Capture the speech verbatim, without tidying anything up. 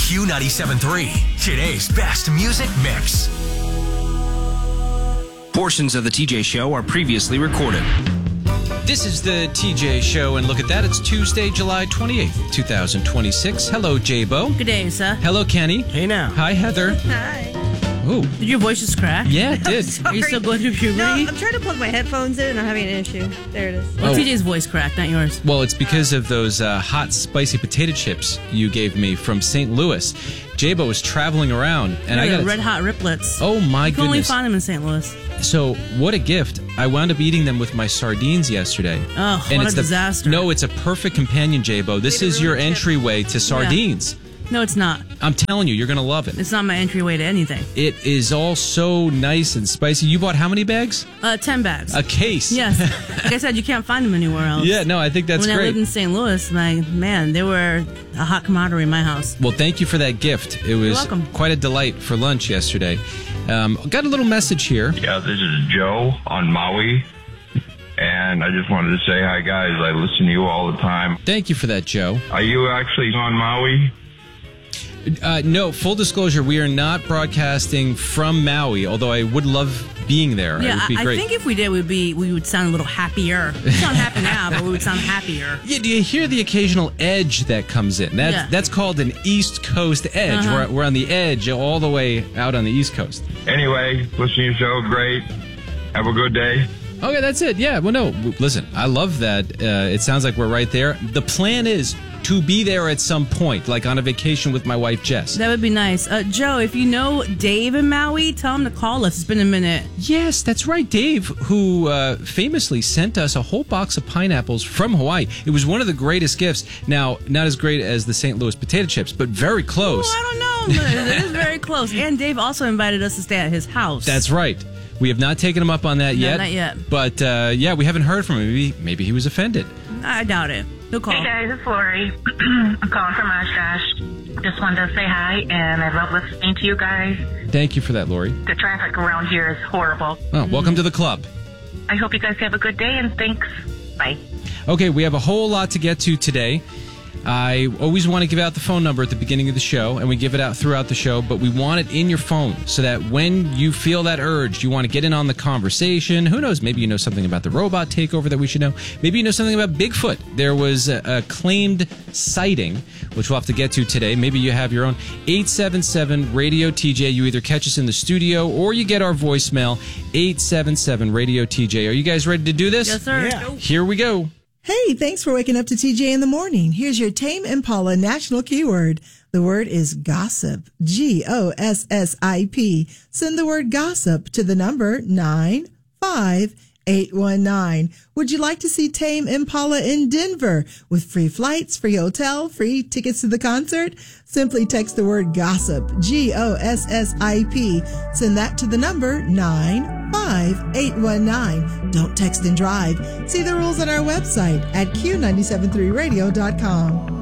Q ninety-seven point three, today's best music mix. Portions of the T J Show are previously recorded. This is the T J Show, and look at that. It's Tuesday, July twenty-eighth, twenty twenty-six. Hello, J-Bo. Good day, sir. Hello, Kenny. Hey now. Hi, Heather. Hi. Ooh. Did your voice just crack? Yeah, it did. Are you still going through puberty? No, I'm trying to plug my headphones in and I'm having an issue. There it is. Well, Oh. T J's voice cracked, not yours. Well, it's because of those uh, hot, spicy potato chips you gave me from Saint Louis. J-Bo was traveling around, and I Yeah, got red hot riplets. Oh my you can only goodness! find them in Saint Louis. So what a gift! I wound up eating them with my sardines yesterday. Oh, and what it's a the, disaster! No, it's a perfect companion, J-Bo. This Maybe is your ruined it. entryway to sardines. No, it's not. I'm telling you, you're gonna love it. It's not my entryway to anything. It is all so nice and spicy. You bought how many bags? Uh, ten bags. A case. Yes. Like I said, you can't find them anywhere else. Yeah, no, I think that's when I great. lived in Saint Louis, my man, they were a hot commodity in my house. Well, thank you for that gift. It was welcome. quite a delight for lunch yesterday. Um, got a little message here. Yeah, this is Joe on Maui. And I just wanted to say hi, guys. I listen to you all the time. Thank you for that, Joe. Are you actually on Maui? Uh, no, full disclosure, we are not broadcasting from Maui, although I would love being there. Yeah, it would be I, great. I think if we did, we'd be we would sound a little happier. We sound happy now, but we would sound happier. Yeah, do you hear the occasional edge that comes in? That's, Yeah. that's called an East Coast edge. Uh-huh. We're, we're on the edge all the way out on the East Coast. Anyway, listen to your show. Great. Have a good day. Okay, that's it. Yeah, well, no, w- listen, I love that. Uh, it sounds like we're right there. The plan is to be there at some point, like on a vacation with my wife, Jess. That would be nice. Uh, Joe, if you know Dave in Maui, tell him to call us. It's been a minute. Yes, that's right. Dave, who uh, famously sent us a whole box of pineapples from Hawaii. It was one of the greatest gifts. Now, not as great as the Saint Louis potato chips, but very close. Oh, I don't know. But it is very close. And Dave also invited us to stay at his house. That's right. We have not taken him up on that No, yet. not yet. But uh, yeah, we haven't heard from him. Maybe, maybe he was offended. I doubt it. He'll call. Hey guys, it's Lori. I'm calling from Oshkosh. Just wanted to say hi, and I love listening to you guys. Thank you for that, Lori. The traffic around here is horrible. Oh, welcome to the club. I hope you guys have a good day, and thanks. Bye. Okay, we have a whole lot to get to today. I always want to give out the phone number at the beginning of the show, and we give it out throughout the show, but we want it in your phone so that when you feel that urge, you want to get in on the conversation. Who knows? Maybe you know something about the robot takeover that we should know. Maybe you know something about Bigfoot. There was a, a claimed sighting, which we'll have to get to today. Maybe you have your own. eight seven seven radio T J. You either catch us in the studio or you get our voicemail, eight seven seven radio T J. Are you guys ready to do this? Yes, sir. Yeah. Here we go. Hey, thanks for waking up to T J in the morning. Here's your Tame Impala national keyword. The word is gossip. G O S S I P. Send the word gossip to the number nine five eight one nine. Would you like to see Tame Impala in Denver with free flights, free hotel, free tickets to the concert? Simply text the word gossip. G O S S I P. Send that to the number nine five eight one nine. Don't text and drive. See the rules on our website at Q nine seven three radio dot com.